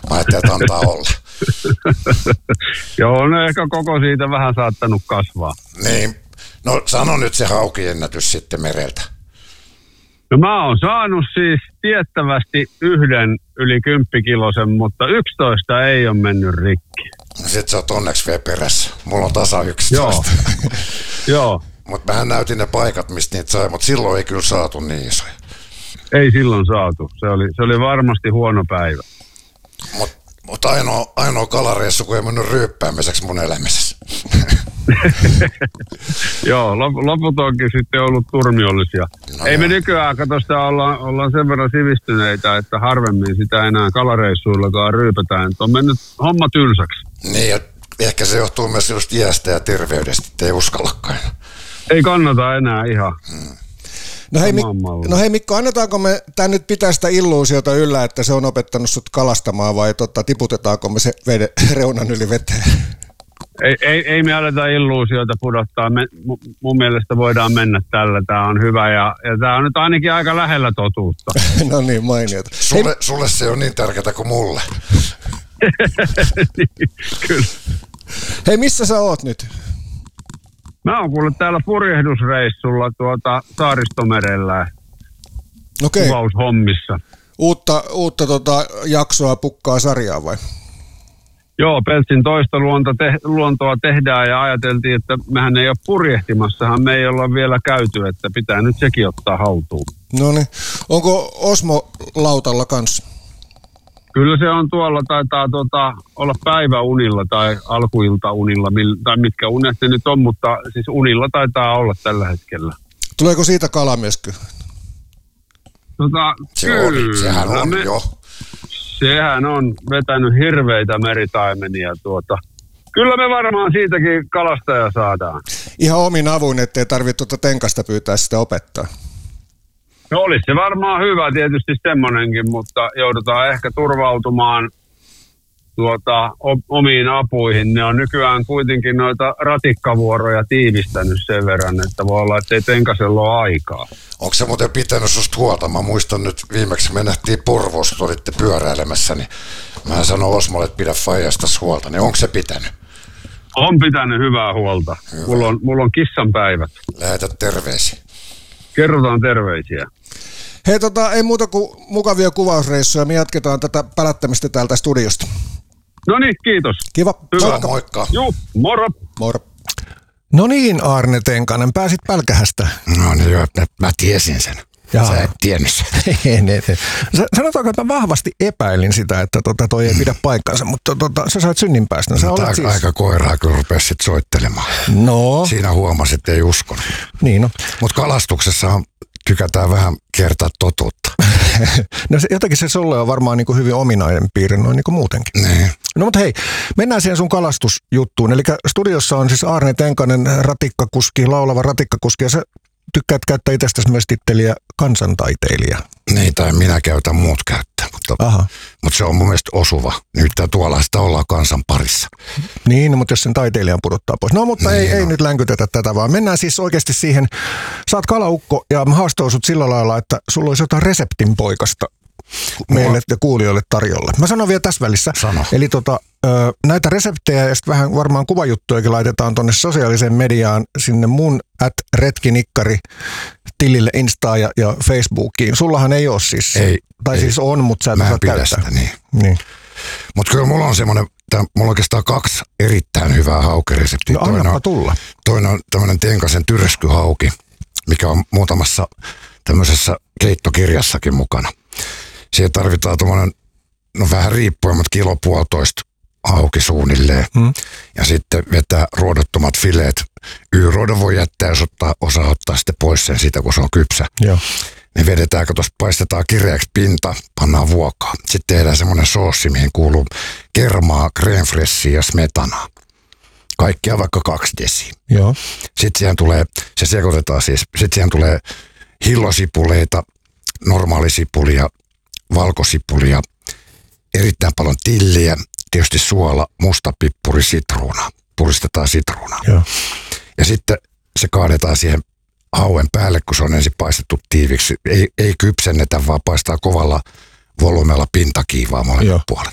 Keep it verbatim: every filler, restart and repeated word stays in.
Mä ajattelin, että antaa olla. Joo, no ehkä koko siitä vähän saattanut kasvaa. Niin, no sano nyt se haukiennätys sitten mereltä. No mä oon saanut siis tiettävästi yhden yli kymppikilosen, mutta yksitoista ei ole mennyt rikki. No sit sä oot onneksi vielä perässä. Mulla on tasa yksitoista. Joo. Joo. Mutta mähän näytin ne paikat, mistä niitä sai, mutta silloin ei kyllä saatu niin isoja. Ei silloin saatu. Se oli, se oli varmasti huono päivä. Mutta mut ainoa, ainoa kalareissu, kun ei mennyt ryyppäämiseksi mun elämisessä. Joo, lop, loput onkin sitten ollut turmiollisia. No ei joo. me nykyään, kato sitä ollaan, ollaan sen verran sivistyneitä, että harvemmin sitä enää kalareissuillakaan ryypätään. On mennyt homma tylsäksi. Niin, ja ehkä se johtuu myös just iästä ja terveydestä, että ei uskallakaan. Ei kannata enää ihan. Hmm. No hei, Mik- no hei Mikko, annetaanko me tää nyt pitää sitä illuusiota yllä, että se on opettanut sut kalastamaan vai tota, tiputetaanko me se vede, reunan yli veteen? Ei, ei, ei me aleta illuusioita pudottaa. Me, mun mielestä voidaan mennä tällä. Tämä on hyvä ja, ja tämä on nyt ainakin aika lähellä totuutta. No niin, mainiota. Sulle, hei, sulle se on niin tärkeää kuin mulle. Kyllä. Hei, missä sä oot nyt? Mä oon kuullut täällä purjehdusreissulla tuota Saaristomerellä Okei. kuvaushommissa. Uutta, uutta tota, jaksoa pukkaa sarjaa vai? Joo, Peltsin toista luonto te, luontoa tehdään ja ajateltiin, että mehän ei ole purjehtimassahan, me ei olla vielä käyty, että pitää nyt sekin ottaa haltuun. No niin. Onko Osmo lautalla kanssa? Kyllä se on tuolla, taitaa tuota, olla päiväunilla tai alkuiltaunilla, tai mitkä unet se nyt on, mutta siis unilla taitaa olla tällä hetkellä. Tuleeko siitä kalamesky? Tota, Se kyllä, on, sehän on me, jo. Sehän on vetänyt hirveitä meritaimenia tuota. Kyllä me varmaan siitäkin kalastaja saadaan. Ihan omin avuin, ettei tarvitse tuota tenkasta pyytää sitä opettaa. No olisi se varmaan hyvä tietysti semmonenkin, mutta joudutaan ehkä turvautumaan tuota, omiin apuihin. Ne on nykyään kuitenkin noita ratikkavuoroja tiivistänyt sen verran, että voi olla, että ei tenkasella ole aikaa. Onko se muuten pitänyt susta huolta? Mä muistan nyt viimeksi me nähtiin Porvoossa, kun olitte pyöräilemässä, niin mä sanoin Osmolle, että pidä faijastas huolta. Niin onko se pitänyt? On pitänyt hyvää huolta. Hyvä. Mulla on, mulla on kissan päivät. Lähetä terveisiä. Kerrotaan terveisiä. Hei, tota, ei muuta kuin mukavia kuvausreissuja. Me jatketaan tätä pälättämistä täältä studiosta. No niin, kiitos. Kiva. Hyvä. Moikka. Moikka. Juu, moro. Moro. No niin, Aarne Tenkanen, pääsit Pälkähästä. No niin, joo, mä, mä tiesin sen. Jaa. Sä et tiennyt sen. Sanotaanko, että mä vahvasti epäilin sitä, että tota, toi ei pidä paikkansa, mutta tota, sä sait synninpäästön. Sä No, olet aika, siis... aika koiraa, kun rupesit sit soittelemaan. No. Siinä huomasit, että ei uskonut. Niin no. Mutta kalastuksessa tykätään vähän kertaa totuutta. No se, jotenkin se sulle on varmaan niin kuin hyvin ominainen piirre noin niin kuin muutenkin. Niin. No mutta hei, mennään siihen sun kalastusjuttuun. Eli studiossa on siis Aarne Tenkanen, ratikkakuski, laulava ratikkakuski, ja sä tykkäät käyttää itsestäsi myös titteliä kansantaiteilija. Niin, tai minä käytän, muut käyttää. Mutta, mutta se on mun mielestä osuva. Nyt tuolla sitä ollaan kansan parissa. Niin, no, mutta jos sen taiteilijan pudottaa pois. No mutta niin, ei, no. ei nyt länkytetä tätä, vaan mennään siis oikeasti siihen. Sä oot kalaukko ja mä haastan sut sillä lailla, että sulla olisi jotain reseptin poikasta meille ja kuulijoille tarjolla. Mä sanon vielä tässä välissä. Sano. Eli tota, näitä reseptejä ja sitten vähän varmaan kuvajuttujakin laitetaan tonne sosiaaliseen mediaan, sinne mun at retkinikkari tilille Instaan ja, ja Facebookiin. Sullahan ei ole siis, ei, tai ei. siis on, mutta sä et mä osaa pidä käyttää. sitä, niin. niin. Mutta kyllä mulla on semmoinen, mulla on oikeastaan kaksi erittäin hyvää haukereseptiä. No annapa tulla. Toinen on tämmöinen Tenkasen tyrskyhauki, mikä on muutamassa tämmöisessä keittokirjassakin mukana. Siihen tarvitaan tuommoinen, no vähän riippuen, mutta kilo puolitoista hauki suunnilleen. Hmm. Ja sitten vetää ruodottomat fileet. Y-ruodon voi jättää, jos ottaa, osaa ottaa sitten pois sen siitä, kun se on kypsä. Joo. Ne vedetään, kun tuossa paistetaan kireäksi pinta, pannaan vuokaa. Sitten tehdään semmoinen soossi, mihin kuuluu kermaa, crème fraîchea ja smetanaa. Kaikkia vaikka kaksi desiä. Joo. Sitten siihen tulee, se sekoitetaan siis, sitten siihen tulee hillosipuleita, normaalisipulia, valkosipulia, erittäin paljon tilliä, tietysti suola, mustapippuri, sitruuna. Puristetaan sitruunaa. Joo. Ja sitten se kaadetaan siihen hauen päälle, kun se on ensin paistettu tiiviksi. Ei, ei kypsennetä, vaan paistaa kovalla volyymella pintakiivaa molemmat puolet.